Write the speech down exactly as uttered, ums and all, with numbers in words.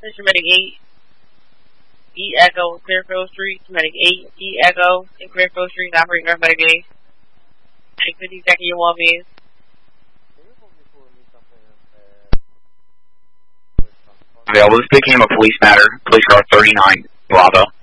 Attention Medic eight, E Echo, Clearfield Street. Medic eight, E Echo, in Clearfield Street, operating North Medic eight. Medic fifty, second, you want me? Available. This became a police matter. Police car thirty-nine, Bravo.